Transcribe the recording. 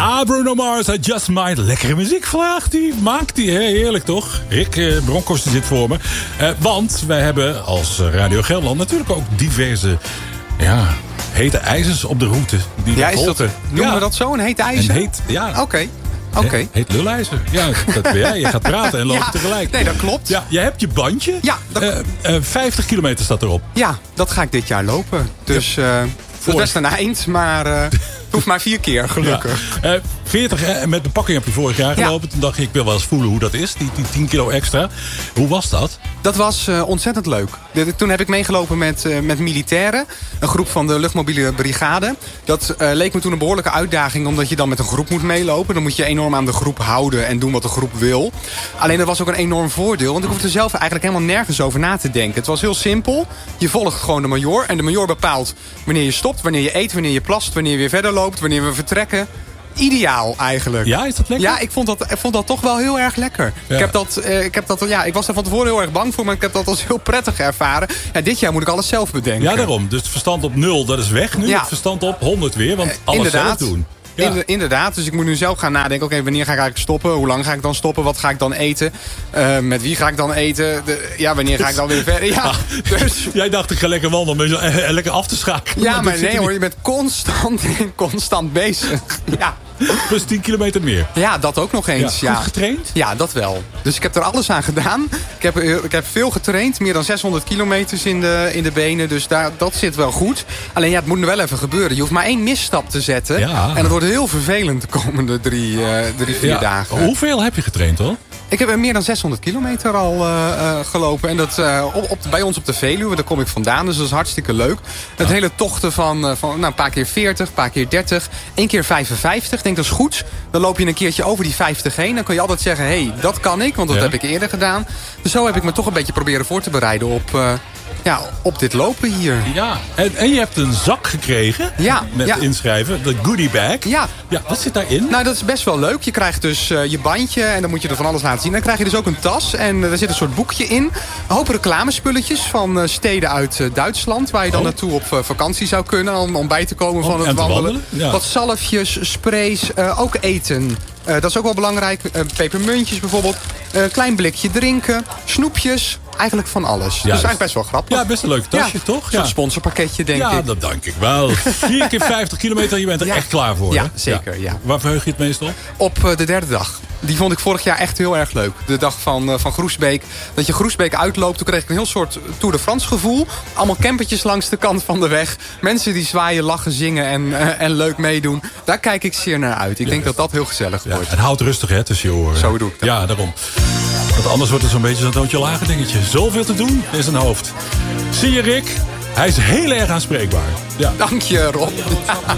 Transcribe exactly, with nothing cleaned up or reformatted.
Ja, Bruno Mars, I Just Might. Lekkere muziek vandaag, die maakt die. Hè? Heerlijk toch? Rick eh, Broncos die zit voor me. Eh, want wij hebben als Radio Gelderland natuurlijk ook diverse... ja, hete ijzers op de route. Die ja, is dat, volgen. noemen ja. we dat zo? Een heet ijzer? Een heet, ja. Oké. Okay. Oké. Okay. Heet lullijzer. Ja, dat ben jij. Je gaat praten en lopen ja, tegelijk. Nee, dat klopt. Ja, je hebt je bandje. Ja. Dat... Uh, uh, vijftig kilometer staat erop. Ja, dat ga ik dit jaar lopen. Dus ja. uh, het is best een eind, maar uh, het hoeft maar vier keer, gelukkig. Ja. Uh, veertig uh, met bepakking heb je vorig jaar gelopen. Ja. Toen dacht ik, ik wil wel eens voelen hoe dat is. Die, die tien kilo extra. Hoe was dat? Dat was uh, ontzettend leuk. De, toen heb ik meegelopen met, uh, met militairen. Een groep van de luchtmobiele brigade. Dat uh, leek me toen een behoorlijke uitdaging. Omdat je dan met een groep moet meelopen. Dan moet je enorm aan de groep houden en doen wat de groep wil. Alleen dat was ook een enorm voordeel. Want ik hoefde zelf eigenlijk helemaal nergens over na te denken. Het was heel simpel. Je volgt gewoon de majoor. En de majoor bepaalt wanneer je stopt, wanneer je eet, wanneer je plast, wanneer je weer verder loopt, wanneer we vertrekken. Ideaal eigenlijk. Ja, is dat lekker? Ja, ik vond dat, ik vond dat toch wel heel erg lekker. Ja. Ik, heb dat, uh, ik, heb dat, ja, ik was daar van tevoren heel erg bang voor, maar ik heb dat als heel prettig ervaren. Ja, dit jaar moet ik alles zelf bedenken. Ja, daarom. Dus het verstand op nul, dat is weg nu. Ja. Het verstand op honderd weer, want alles Inderdaad. zelf doen. Ja. Inder, inderdaad, dus ik moet nu zelf gaan nadenken. Oké, okay, wanneer ga ik eigenlijk stoppen? Hoe lang ga ik dan stoppen? Wat ga ik dan eten? Uh, met wie ga ik dan eten? De, ja, wanneer ga ik dan weer verder? Ja, dus... Jij dacht, ik ga lekker wandelen, maar je, uh, lekker af te schakelen. Ja, maar, maar nee hoor, je bent constant, constant bezig. Ja. Plus tien kilometer meer. Ja, dat ook nog eens. Ja, goed ja. getraind? Ja, dat wel. Dus ik heb er alles aan gedaan. Ik heb, ik heb veel getraind. Meer dan zeshonderd kilometers in de, in de benen. Dus daar, dat zit wel goed. Alleen ja, het moet nu wel even gebeuren. Je hoeft maar één misstap te zetten. Ja. En het wordt heel vervelend de komende drie, uh, drie vier ja. dagen. Hoeveel heb je getraind hoor? Ik heb meer dan zeshonderd kilometer al uh, uh, gelopen. En dat uh, op, op, bij ons op de Veluwe, daar kom ik vandaan. Dus dat is hartstikke leuk. Het ja. hele tochten van, uh, van nou, een paar keer veertig, een paar keer dertig. één keer vijfenvijftig. Ik denk dat is goed. Dan loop je een keertje over die vijftig heen. Dan kun je altijd zeggen, hé, hey, dat kan ik. Want dat ja. heb ik eerder gedaan. Dus zo heb ik me toch een beetje proberen voor te bereiden op... Uh, Ja, op dit lopen hier. Ja, en, en je hebt een zak gekregen ja, met ja. inschrijven, de goodie bag. Ja. ja. Wat zit daarin? Nou, dat is best wel leuk. Je krijgt dus uh, je bandje en dan moet je er van alles laten zien. Dan krijg je dus ook een tas en uh, er zit een soort boekje in. Een hoop reclamespulletjes van uh, steden uit uh, Duitsland... waar je dan oh. naartoe op uh, vakantie zou kunnen om, om bij te komen van om, het wandelen. wandelen? Ja. Wat zalfjes, sprays, uh, ook eten... Uh, dat is ook wel belangrijk. Uh, pepermuntjes bijvoorbeeld. Een uh, klein blikje drinken. Snoepjes. Eigenlijk van alles. Ja, dus eigenlijk best wel grappig. Ja, best een leuk tasje, ja, toch? Zo'n ja. sponsorpakketje, denk ja, ik. Ja, dat dank ik wel. vier keer vijftig kilometer, je bent er ja. echt klaar voor. Ja, hè? zeker. Ja. Ja. Waar verheug je het meest op? Op uh, de derde dag. Die vond ik vorig jaar echt heel erg leuk. De dag van, uh, van Groesbeek. Dat je Groesbeek uitloopt. Toen kreeg ik een heel soort Tour de France gevoel. Allemaal campertjes langs de kant van de weg. Mensen die zwaaien, lachen, zingen en, uh, en leuk meedoen. Daar kijk ik zeer naar uit. Ik ja, denk dat dat heel gezellig ja, wordt. En houd rustig hè, tussen je oren. Zo doe ik dat. Ja, daarom. Want anders wordt het zo'n beetje zo'n toontje lager dingetje. Zoveel te doen in zijn hoofd. Zie je Rick? Hij is heel erg aanspreekbaar. Ja. Dank je Rob.